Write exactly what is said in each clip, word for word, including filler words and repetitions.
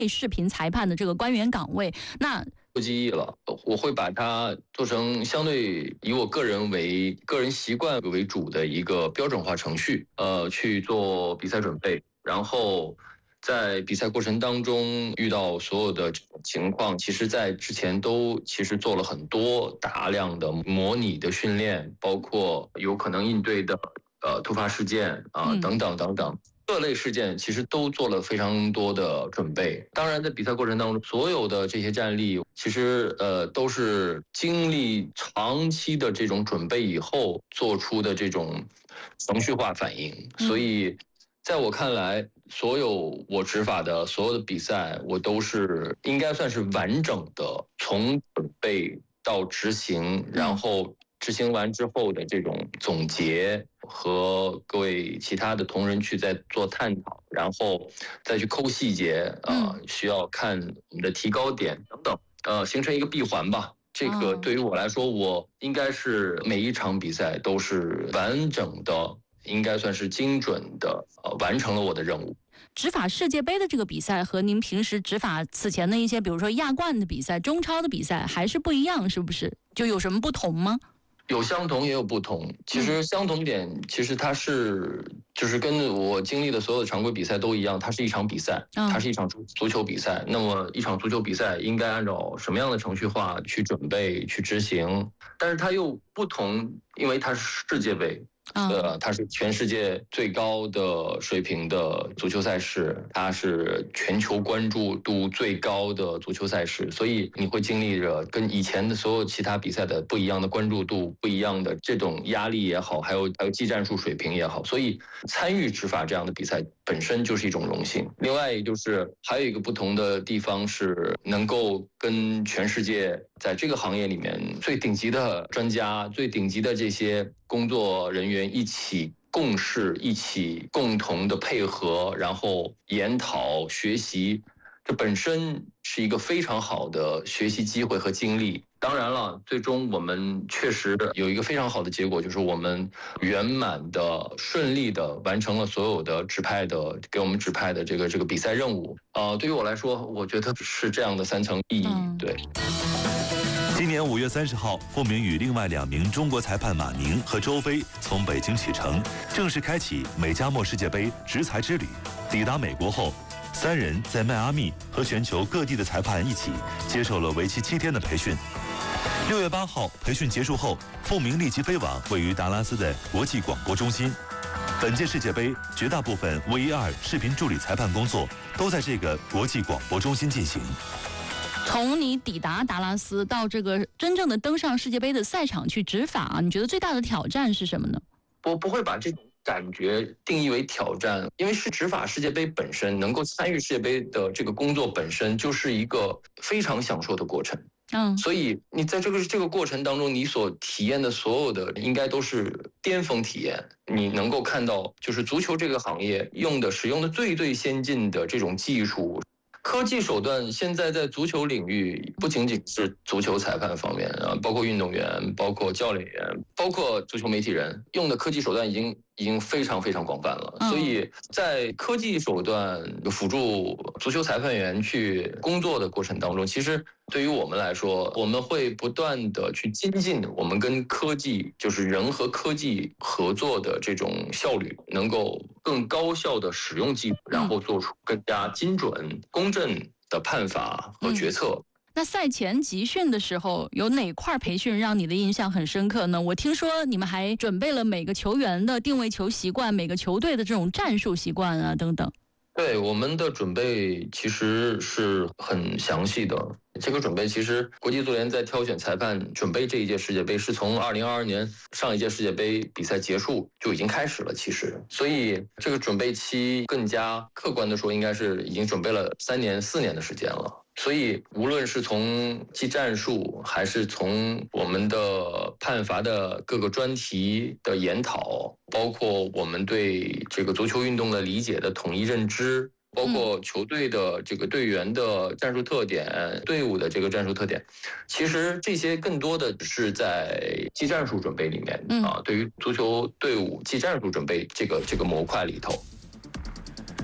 视频裁判的这个官员岗位。那不记忆了，我会把它做成相对以我个人为个人习惯为主的一个标准化程序，呃，去做比赛准备，然后在比赛过程当中遇到所有的这种情况，其实在之前都其实做了很多大量的模拟的训练，包括有可能应对的呃突发事件啊、呃、等等等等。各类事件其实都做了非常多的准备，当然在比赛过程当中，所有的这些战例其实呃都是经历长期的这种准备以后做出的这种程序化反应，所以在我看来，所有我执法的所有的比赛，我都是应该算是完整的，从准备到执行，然后执行完之后的这种总结，和各位其他的同仁去再做探讨，然后再去抠细节啊、呃，需要看我们的提高点等等，呃，形成一个闭环吧。这个对于我来说，我应该是每一场比赛都是完整的，应该算是精准的，呃，完成了我的任务。 执法世界杯的这个比赛和您平时执法此前的一些，比如说亚冠的比赛、中超的比赛还是不一样，是不是？就有什么不同吗？ 有相同也有不同，其实相同点，其实它是就是跟我经历的所有的常规比赛都一样，它是一场比赛，它是一场足足球比赛。那么一场足球比赛应该按照什么样的程序化去准备、去执行？但是它又不同，因为它是世界杯。呃，它是全世界最高的水平的足球赛事，它是全球关注度最高的足球赛事，所以你会经历着跟以前的所有其他比赛的不一样的关注度、不一样的这种压力也好，还有还有技战术水平也好，所以参与执法这样的比赛本身就是一种荣幸。另外，也就是还有一个不同的地方是能够跟全世界在这个行业里面最顶级的专家、最顶级的这些工作人员一起共事，一起共同的配合，然后研讨学习，这本身是一个非常好的学习机会和经历。当然了，最终我们确实有一个非常好的结果，就是我们圆满的、顺利的完成了所有的指派的给我们指派的这个这个比赛任务。呃，对于我来说，我觉得是这样的三层意义。对。 今年五月三十号，傅明与另外两名中国裁判马宁和周飞从北京启程，正式开启美加墨世界杯执裁之旅。抵达美国后，三人在迈阿密和全球各地的裁判一起接受了为期七天的培训。六月八号，培训结束后，傅明立即飞往位于达拉斯的国际广播中心。本届世界杯绝大部分 V A R 视频助理裁判工作都在这个国际广播中心进行。 从你抵达达拉斯到这个真正的登上世界杯的赛场去执法，你觉得最大的挑战是什么呢？ 我不会把这种感觉定义为挑战，因为是执法世界杯本身，能够参与世界杯的这个工作本身就是一个非常享受的过程。嗯，所以你在这个这个过程当中，你所体验的所有的应该都是巅峰体验。你能够看到，就是足球这个行业用的使用的最最先进的这种技术。科技手段现在在足球领域不仅仅是足球裁判方面啊，包括运动员、包括教练员、包括足球媒体人用的科技手段已经已经非常非常广泛了。所以在科技手段辅助足球裁判员去工作的过程当中，其实对于我们来说，我们会不断的去精进我们跟科技，就是人和科技合作的这种效率，能够更高效的使用技术，然后做出更加精准、公正的判罚和决策。嗯， 那赛前集训的时候，有哪块培训让你的印象很深刻呢？我听说你们还准备了每个球员的定位球习惯，每个球队的这种战术习惯啊，等等。 对，我们的准备其实是很详细的。这个准备其实国际足联在挑选裁判准备这一届世界杯，是从二零二二年上一届世界杯比赛结束就已经开始了。其实，所以这个准备期更加客观的说，应该是已经准备了三年、四年的时间了。所以，无论是从技战术，还是从我们的判罚的各个专题的研讨，包括我们对这个足球运动的理解的统一认知，包括球队的这个队员的战术特点、队伍的这个战术特点，其实这些更多的是在技战术准备里面啊，对于足球队伍技战术准备这个这个模块里头。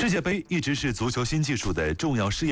世界杯一直是足球新技术的重要试验。